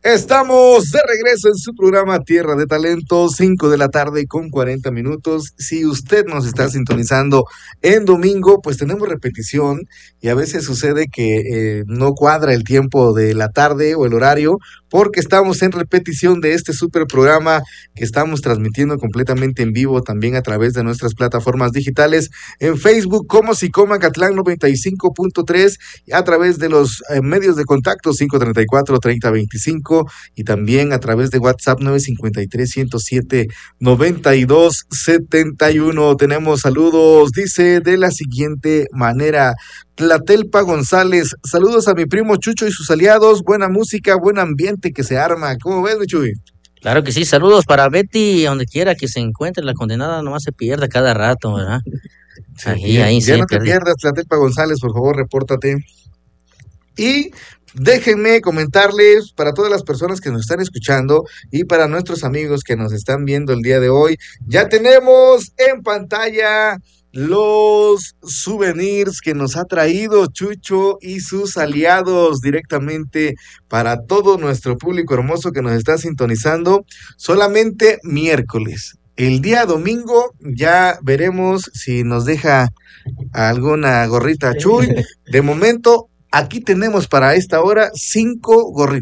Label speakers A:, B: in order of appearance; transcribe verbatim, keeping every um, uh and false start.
A: Estamos de regreso en su programa Tierra de Talentos, cinco de la tarde con cuarenta minutos. Si usted nos está sintonizando en domingo, pues tenemos repetición y a veces sucede que eh, no cuadra el tiempo de la tarde o el horario porque estamos en repetición de este super programa que estamos transmitiendo completamente en vivo también a través de nuestras plataformas digitales en Facebook como Sicomacatlán noventa y cinco punto tres, a través de los eh, medios de contacto cinco treinta y cuatro, treinta veinticinco y también a través de WhatsApp nueve cincuenta y tres, ciento siete, noventa y dos setenta y uno. Tenemos saludos, dice de la siguiente manera. Tlatelpa González, saludos a mi primo Chucho y sus aliados, buena música, buen ambiente que se arma. ¿Cómo ves, mi Chuy?
B: Claro que sí, saludos para Betty, donde quiera que se encuentre, la condenada nomás se pierde cada rato, ¿verdad?
A: Sí,
B: Ahí,
A: ya,
B: ahí
A: ya
B: se
A: no te
B: pierde.
A: pierdas, Tlatelpa González, por favor, repórtate. Y déjenme comentarles para todas las personas que nos están escuchando y para nuestros amigos que nos están viendo el día de hoy, ya tenemos en pantalla los souvenirs que nos ha traído Chucho y sus aliados directamente para todo nuestro público hermoso que nos está sintonizando solamente miércoles. El día domingo ya veremos si nos deja alguna gorrita Chuy. De momento, aquí tenemos para esta hora cinco gorritas.